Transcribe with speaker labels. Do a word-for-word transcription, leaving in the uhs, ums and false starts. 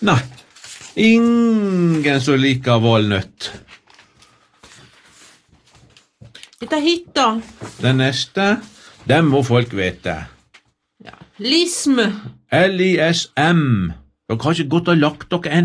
Speaker 1: Nei, ingen som liker valnøtt.
Speaker 2: Dette hit da.
Speaker 1: Den neste, den må folk vite.
Speaker 2: Ja. Lism.
Speaker 1: L I S M. Dere har ikke gått og lagt dere enn.